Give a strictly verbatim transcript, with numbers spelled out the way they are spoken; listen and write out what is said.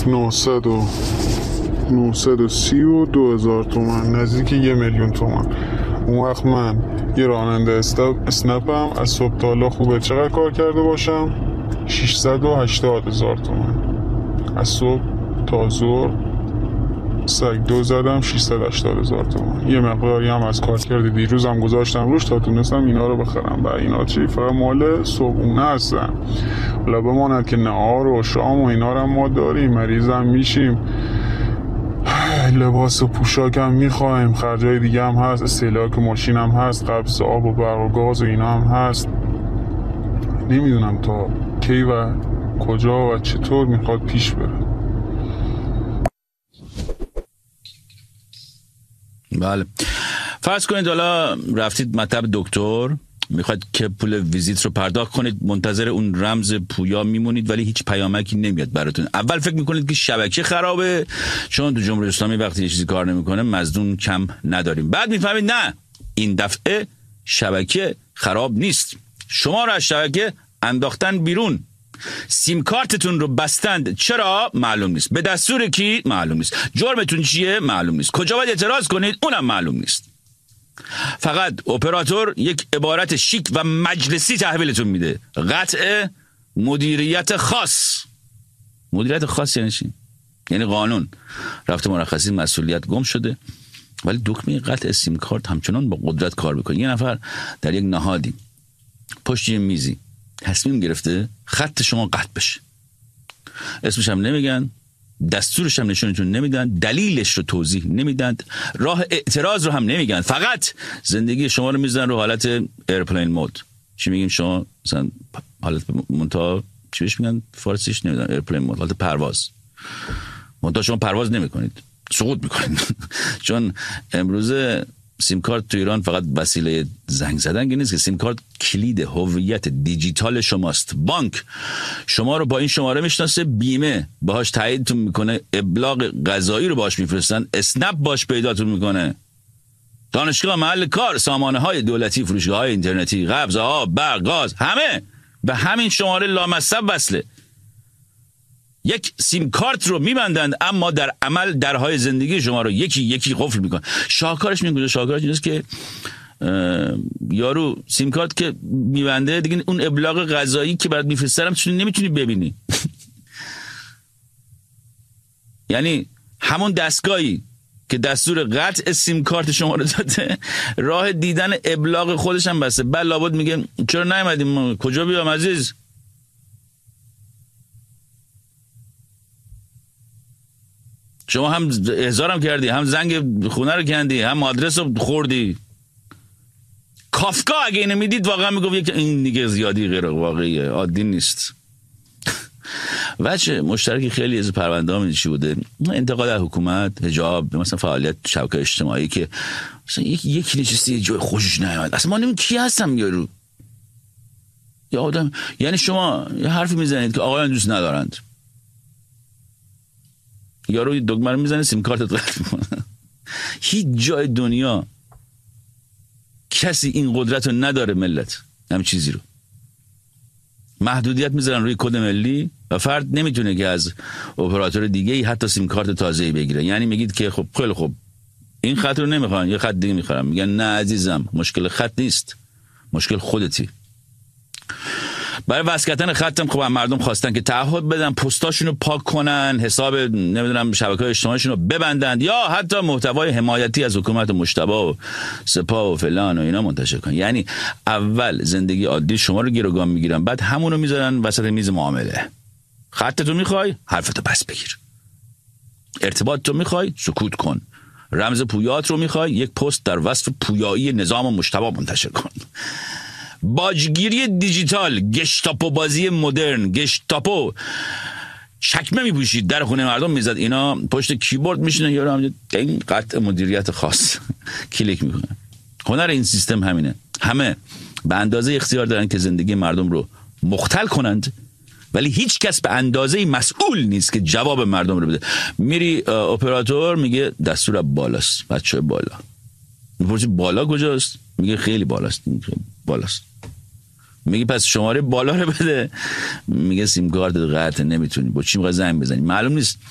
گفت نهصد و نهصد و سی و دو هزار تومن، نزدیک یه میلیون تومن. اون وقت من یه راننده اسنپم از صبح تا حالا خوبه چقدر کار کرده باشم؟ ششصد و هشتاد هزار تومن. از صبح تا ظهر سگ دو زدم، ششصد و هشتاد هزار تومن. یه مقداری هم از کار کرده دیروزم گذاشتم روش تا تونستم اینا رو بخرم. و اینا چی؟ فقط مال صبحونه هستن. حالا بماند که نهار و شام و اینا رو ما داریم، مریضم میشیم، لباس و پوشاک هم میخوایم، خرجای دیگه هم هست، استهلاک ماشین هم هست، قبض آب و برق و گاز و اینا هم هست. نمیدونم تا کی و کجا و چطور میخواد پیش بره. بله، فرض کنید حالا رفتید مطب دکتر، میخواید که پول ویزیت رو پرداخت کنید، منتظر اون رمز پویا میمونید ولی هیچ پیامکی نمیاد براتون. اول فکر میکنید که شبکه خرابه، چون تو جمهوری اسلامی وقتی یه چیزی کار نمیکنه مزدون کم نداریم. بعد میفهمید نه، این دفعه شبکه خراب نیست، شما رو از شبکه انداختن بیرون، سیم کارتتون رو بستند. چرا؟ معلوم نیست. به دستور کی؟ معلوم نیست. جرمتون چیه؟ معلوم نیست. کجا باید اعتراض کنید؟ اونم معلوم نیست. فقط اپراتور یک عبارت شیک و مجلسی تحویلتون میده: قطع مدیریت خاص. مدیریت خاص یعنی چی؟ یعنی قانون رفته مرخصی مسئولیت گم شده، ولی دکمه قطع سیم کارت همچنان با قدرت کار میکنه. یه نفر در یک نهادی پشت یه میزی تصمیم گرفته خط شما قطع بشه، اسمش هم نمیگن، دستورش هم نشونتون نمیدن، دلیلش رو توضیح نمیدن، راه اعتراض رو هم نمیگن، فقط زندگی شما رو میزنن رو حالت ایرپلین مود. چی میگین شما؟ مثلا حالت منتها چی بهش میگن فارسیش نمیدونم، ایرپلین مود، حالت پرواز. منتها شما پرواز نمیکنید، سقوط میکنید. چون امروزه سیم کارت تو ایران فقط وسیله زنگ زدن که نیست، که سیم کارت کلید هویت دیجیتال شماست. بانک شما رو با این شماره میشناسه، بیمه باهاش تاییدتون میکنه، ابلاغ قضایی رو باهاش میفرستن، اسنپ باش پیداتون میکنه، دانشگاه، محل کار، سامانه های دولتی، فروشگاه های اینترنتی، قبض آب، برق، گاز، همه به همین شماره لامصب وصله. یک سیم کارت رو میبندند اما در عمل درهای زندگی شما رو یکی یکی قفل میکنن. شاهکارش میگه، شاهکارش اینه که یارو سیم کارت که میبنده دیگه اون ابلاغ قضایی که برات میفرستم چون نمیتونی ببینی. یعنی همون دستگاهی که دستور قطع سیم کارت شما رو داده، راه دیدن ابلاغ خودش هم بسته. بعد لابد میگه چرا نیومدیم؟ کجا بیام عزیز؟ شما هم احضارم کردی، هم زنگ خونه رو کندی، هم آدرس رو خوردی. کافکا اگه اینو میدید واقعا میگفت این دیگه زیادی غیر واقعیه، عادی نیست. وجه مشترکی خیلی از پرونده ها میدید چی بوده؟ انتقاد از حکومت، حجاب، مثلا فعالیت شبکه اجتماعی که مثلا یک یک نشستی یه جای خوشش نیامد، اصلا ما نمیم کی هستم یارو یا آدم. یعنی شما یه حرفی میزنید که آقایان دوست ندارند، یارو دکمه رو میزنه سیم کارتت قطع میکنه. هیچ جای دنیا کسی این قدرت رو نداره ملت همین چیزی رو. محدودیت میذارن روی کد ملی و فرد نمیتونه که از اپراتور دیگه ای حتی سیم کارت تازه‌ای بگیره. یعنی میگید که خب خیلی خوب این خط رو نمیخوان، یه خط دیگه میخوام. میگن نه عزیزم، مشکل خط نیست، مشکل خودتی. برای وصل کردن خطم خب مردم خواستن که تعهد بدن، پستاشون رو پاک کنن، حساب نمیدونم شبکه‌های اجتماعیشون رو ببندن، یا حتی محتوای حمایتی از حکومت و مجتبی و سپاه و فلان و اینا منتشر کنن. یعنی اول زندگی عادی شما رو گروگان میگیرن، بعد همون رو میذارن وسط میز معامله. خطتو میخوای؟ حرفتو پس بگیر. ارتباطتو میخوای؟ سکوت کن. رمز پویات رو میخوای؟ یک پست در وصف پویایی نظام و مجتبی منتشر کن. باجگیری دیجیتال، گشتاپو بازی مدرن، گشتاپو چکمه میپوشید در خونه مردم میزد، اینا پشت کیبورد میشینن یارو هم این قطع مدیریت خاص کلیک میکنه. هنر این سیستم همینه، همه به اندازه اختیار دارن که زندگی مردم رو مختل کنند، ولی هیچ کس به اندازه مسئول نیست که جواب مردم رو بده. میری اپراتور میگه دستور بالاست، بچه بالا. میپرسی بالا کجاست؟ میگه خیلی بالاست. بالاست. میگه پس شماره بالا رو بده، میگه سیم کارت قطع، نمیتونی. با چی میخوای زنگ بزنی؟ معلوم نیست.